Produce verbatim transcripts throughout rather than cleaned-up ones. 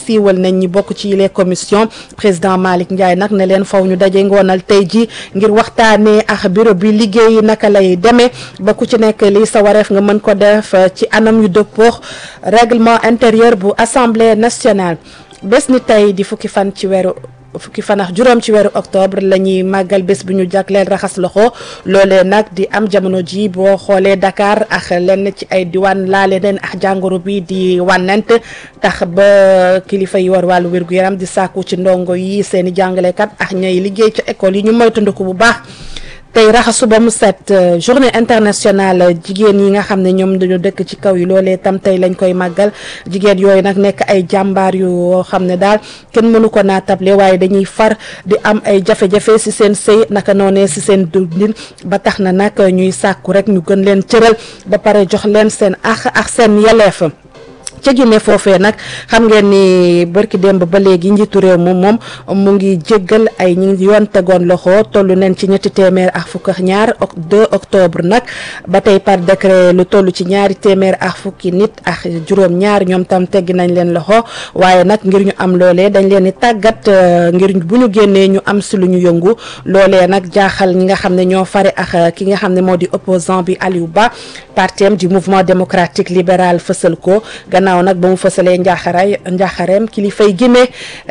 siiwal nañ ñi bokk ci les commission président Malick Ndiaye nag ne leen faw ñu daje ngoonal tey ji ngir waxtaanee ak bureau bi liggéey naka lay demee ba ku ci nekk li sa wareef nga mën ko def ci anam yu dëppoo règlement intérieur bu assemblée nationale. bés ni tey di fukki fan ci weeru fukki fan ak juróom ci weeru octobre la ñuy màggal bés bu ñu jagleel raxas loxo loolee nag di am jamono ji boo xoolee Dakar ak lenn ci ay diwaan laale neen ak jàngoro bi di wànnent tax ba kilifa yi war wàllu wér-gu-yaram di sàkku ci ndongo yi seeni jàngalekat ak ñay liggéey ci école yi ñu moytandiku bu baax. tey raxasu ba mu set journée internationale jigéen yi nga xam ne ñoom dañu dëkk ci kaw yi loolee tam tey lañ koy màggal jigéen yooyu nag nekk ay jàmbaar yu xam ne daal kenn mënu ko naatable waaye dañuy far di am ay jafe-jafe ci seen sëy naka noonee ci seen dundin ba tax na nag ñuy sàkku rek ñu gën leen cëral ba pare jox leen seen àq ak seen yelleef. ca Guinée foofee nag xam ngeen ni barki démb ba léegi njiitu réew moom moom mu ngi jéggal ay ñi yoon tegoon loxo tollu neen ci ñetti téeméer ak fukk ak ñaar deux octobre nag ba tey par décret lu toll ci ñaari téeméer ak fukki nit ak juróom ñaar ñoom tam teggi nañ leen loxo waaye nag ngir ñu am loolee dañ leen di tàggat ngir bu ñu génnee ñu am si lu ñu yëngu loolee nag jaaxal ñi nga xam ne ñoo fare ak ki nga xam ne moo di opposant bi Aliou Ba partem du mouvement démocratique libéral fësal ko gannaaw nag ba mu fësalee njaaxaray njaaxareem kilifay Guinée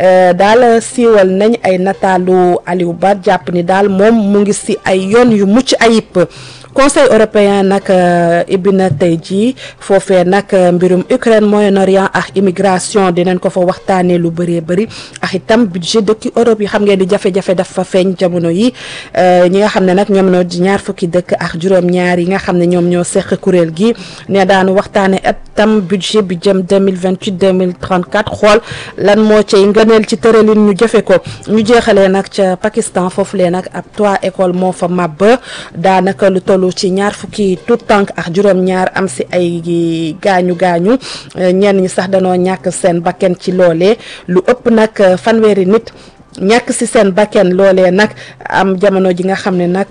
daal siiwal nañ ay nataalu Aliou Ba jàpp ni daal moom mu ngi si ay yoon yu mucc ayib. Conseil européen nag ibbi na tey jii foofee nag mbirum Ukraine Moyen-Orient ak immigration dinañ ko fa waxtaanee lu bëree bëri ak itam budget dëkki Europe yi xam ngeen di jafe-jafe dafa feeñ jamono yi ñi nga xam ne nag ñoom ñoo di ñaar fukki dëkk ak juróom-ñaar yi nga xam ne ñoom ñoo seq kuréel gi ne daanu waxtaanee itam budget bi jëm deux mille vingt-huit deux mille trente-quatre xool lan moo cay ngëneel ci tëralin ñu jëfe ko ñu jeexalee nag ca Pakistan foofu lee nag ab trois école moo fa màbb daanaka lu toll ci ñaar fukki tout tànk ak juróom-ñaar am si ay gaañu gaañu ñenn ñi sax danoo ñàkk seen bakken ci loolee lu ëpp nag fanweeri nit ñàkk si seen bakken loolee nag am jamono ji nga xam ne nag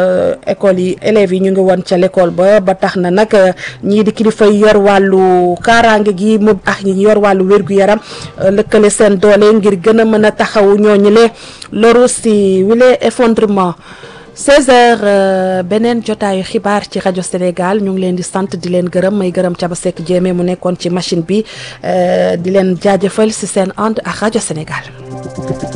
école yi élèves yi ñu ngi woon ca l'école ba ba tax na nag ñii di kilifa yi yor wàllu kaaraange gi mu ak ñi yor wàllu wér-gu-yaram lëkkale seen doole ngir gën a mën a taxawu ñooñu le loru si wile effondrement. seize heures beneen jotaayu xibaar ci rajo Sénégal ñu ngi leen di sant di leen gërëm may gërëm Thiaba Seck Diémé mu nekkoon ci machine bi di leen jaajëfal ci seen ànd ak rajo Sénégal.